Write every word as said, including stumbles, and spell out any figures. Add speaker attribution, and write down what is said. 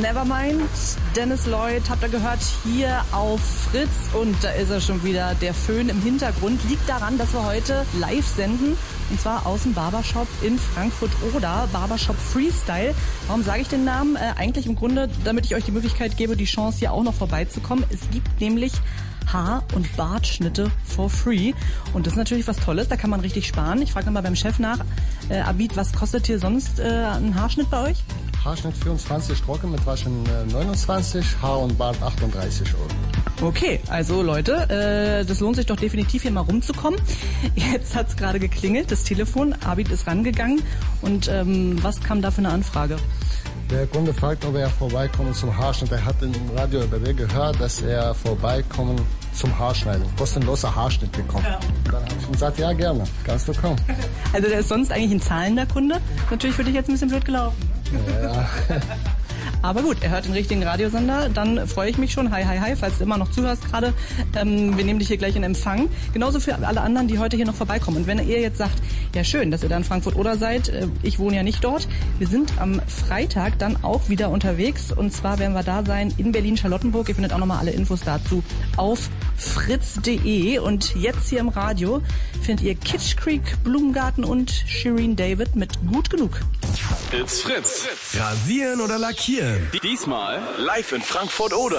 Speaker 1: Nevermind, Dennis Lloyd, habt ihr gehört, hier auf Fritz. Und da ist er schon wieder, der Föhn im Hintergrund. Liegt daran, dass wir heute live senden. Und zwar aus dem Barbershop in Frankfurt-Oder, Barbershop Freestyle. Warum sage ich den Namen? Äh, eigentlich im Grunde, damit ich euch die Möglichkeit gebe, die Chance hier auch noch vorbeizukommen. Es gibt nämlich Haar- und Bartschnitte for free. Und das ist natürlich was Tolles, da kann man richtig sparen. Ich frage mal beim Chef nach, äh, Abid, was kostet hier sonst äh, ein Haarschnitt bei euch?
Speaker 2: Haarschnitt vierundzwanzig trocken mit Waschen äh, neunundzwanzig, Haar und Bart achtunddreißig Euro.
Speaker 1: Okay, also Leute, äh, das lohnt sich doch definitiv hier mal rumzukommen. Jetzt hat's gerade geklingelt, das Telefon, Abid ist rangegangen. Und ähm, was kam da für eine Anfrage?
Speaker 2: Der Kunde fragt, ob er vorbeikommen zum Haarschnitt. Er hat im Radio über mir gehört, dass er vorbeikommen zum Haarschneiden, kostenloser Haarschnitt bekommt. Ja. Dann habe ich ihm gesagt, ja gerne, kannst du kommen.
Speaker 1: Also der ist sonst eigentlich ein zahlender Kunde. Natürlich für dich jetzt ein bisschen blöd gelaufen.
Speaker 2: Ja.
Speaker 1: Aber gut, er hört den richtigen Radiosender, dann freue ich mich schon. Hi, hi, hi, falls du immer noch zuhörst gerade. Ähm, wir nehmen dich hier gleich in Empfang. Genauso für alle anderen, die heute hier noch vorbeikommen. Und wenn ihr jetzt sagt, ja schön, dass ihr da in Frankfurt-Oder seid, äh, ich wohne ja nicht dort. Wir sind am Freitag dann auch wieder unterwegs. Und zwar werden wir da sein in Berlin-Charlottenburg. Ihr findet auch nochmal alle Infos dazu auf fritz punkt de. Und jetzt hier im Radio findet ihr Kitsch Creek, Blumengarten und Shireen David mit Gut genug.
Speaker 3: It's Fritz. Rasieren oder lackieren? Diesmal live in Frankfurt-Oder.